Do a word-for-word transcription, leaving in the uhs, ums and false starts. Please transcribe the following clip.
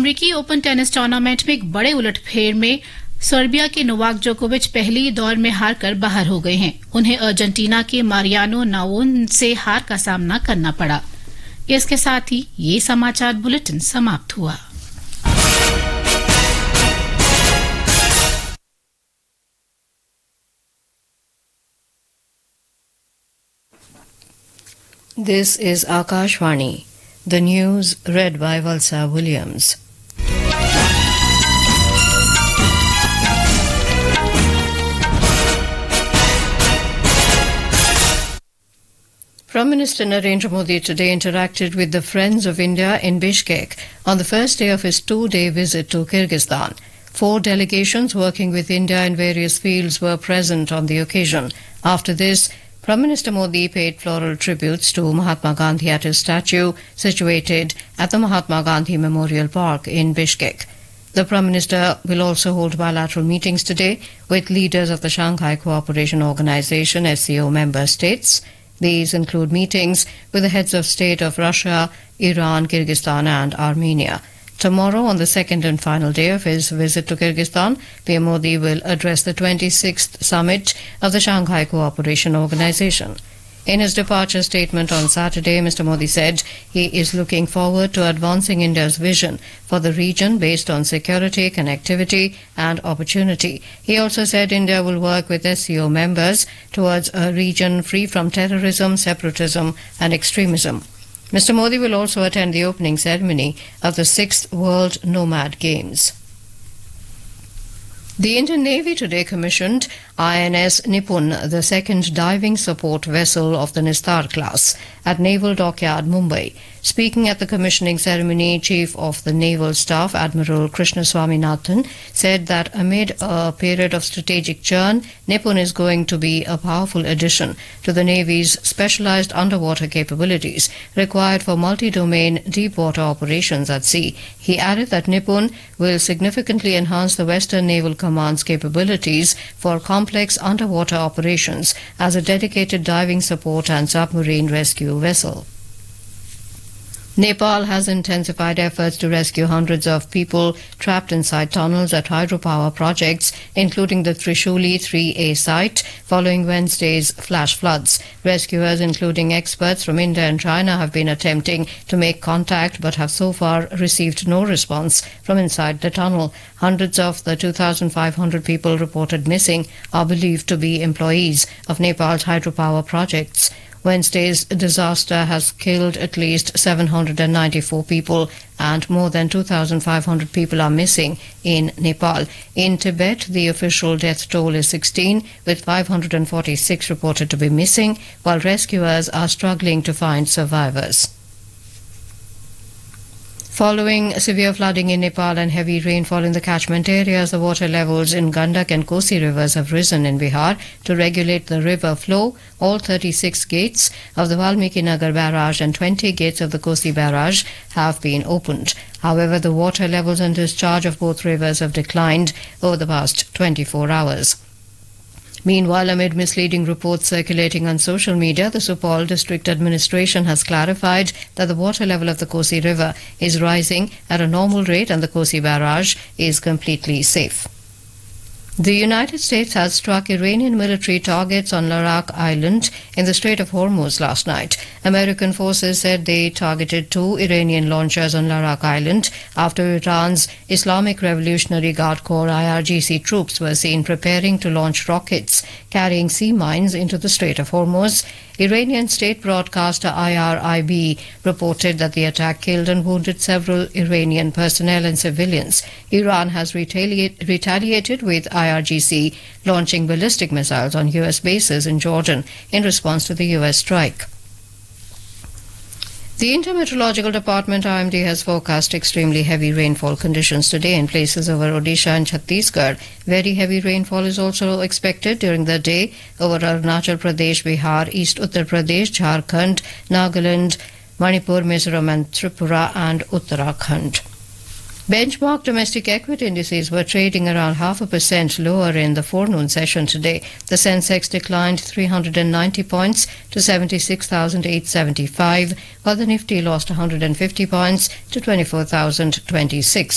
अमेरिकी open tennis tournament में एक बड़े उलटफेर में सर्बिया के नोवाक जोकोविच पहली दौर में हार कर बाहर हो गए हैं। उन्हें अर्जेंटीना के मारियानो नावोन से हार का सामना करना पड़ा। इसके साथ ही ये समाचार बुलेटिन समाप्त हुआ। This is Akashvani. The news read by Valsa Williams. Prime Minister Narendra Modi today interacted with the Friends of India in Bishkek on the first day of his two-day visit to Kyrgyzstan. Four delegations working with India in various fields were present on the occasion. After this, Prime Minister Modi paid floral tributes to Mahatma Gandhi at his statue situated at the Mahatma Gandhi Memorial Park in Bishkek. The Prime Minister will also hold bilateral meetings today with leaders of the Shanghai Cooperation Organization S C O member states. These include meetings with the heads of state of Russia, Iran, Kyrgyzstan and Armenia. Tomorrow, on the second and final day of his visit to Kyrgyzstan, P M Modi will address the twenty-sixth summit of the Shanghai Cooperation Organization. In his departure statement on Saturday, Mister Modi said he is looking forward to advancing India's vision for the region based on security, connectivity and opportunity. He also said India will work with S C O members towards a region free from terrorism, separatism and extremism. Mister Modi will also attend the opening ceremony of the sixth World Nomad Games. The Indian Navy today commissioned I N S Nipun, the second diving support vessel of the Nistar class, at Naval Dockyard, Mumbai. Speaking at the commissioning ceremony, Chief of the Naval Staff, Admiral Krishna Swaminathan, said that amid a period of strategic churn, Nipun is going to be a powerful addition to the Navy's specialized underwater capabilities required for multi-domain deep-water operations at sea. He added that Nipun will significantly enhance the Western Naval Command's capabilities for complex underwater operations as a dedicated diving support and submarine rescue vessel. Nepal has intensified efforts to rescue hundreds of people trapped inside tunnels at hydropower projects, including the Trishuli three A site, following Wednesday's flash floods. Rescuers, including experts from India and China, have been attempting to make contact but have so far received no response from inside the tunnel. Hundreds of the two thousand five hundred people reported missing are believed to be employees of Nepal's hydropower projects. Wednesday's disaster has killed at least seven hundred ninety-four people and more than two thousand five hundred people are missing in Nepal. In Tibet, the official death toll is sixteen, with five hundred forty-six reported to be missing, while rescuers are struggling to find survivors. Following severe flooding in Nepal and heavy rainfall in the catchment areas, the water levels in Gandak and Kosi rivers have risen in Bihar. To regulate the river flow, all thirty-six gates of the Valmiki Nagar barrage and twenty gates of the Kosi barrage have been opened. However, the water levels and discharge of both rivers have declined over the past twenty-four hours. Meanwhile, amid misleading reports circulating on social media, the Supal District Administration has clarified that the water level of the Kosi River is rising at a normal rate and the Kosi barrage is completely safe. The United States has struck Iranian military targets on Larak Island in the Strait of Hormuz last night. American forces said they targeted two Iranian launchers on Larak Island after Iran's Islamic Revolutionary Guard Corps I R G C troops were seen preparing to launch rockets carrying sea mines into the Strait of Hormuz. Iranian state broadcaster I R I B reported that the attack killed and wounded several Iranian personnel and civilians. Iran has retaliate, retaliated with I R G C launching ballistic missiles on U S bases in Jordan in response to the U S strike. The Intermeteorological Department I M D has forecast extremely heavy rainfall conditions today in places over Odisha and Chhattisgarh. Very heavy rainfall is also expected during the day over Arunachal Pradesh, Bihar, East Uttar Pradesh, Jharkhand, Nagaland, Manipur, Mizoram and Tripura and Uttarakhand. Benchmark domestic equity indices were trading around half a percent lower in the forenoon session today. The Sensex declined three hundred ninety points to seventy-six thousand eight hundred seventy-five, while the Nifty lost one hundred fifty points to twenty-four thousand twenty-six.